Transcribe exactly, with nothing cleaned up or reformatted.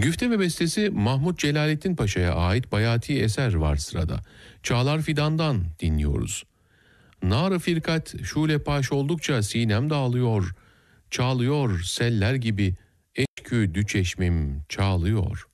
Güfte ve bestesi Mahmut Celalettin Paşa'ya ait bayati eser var sırada. Çağlar Fidan'dan dinliyoruz. Nar-ı firkat şule paş oldukça sinem dağılıyor. Çağlıyor seller gibi eşkü dü çeşmim çağlıyor.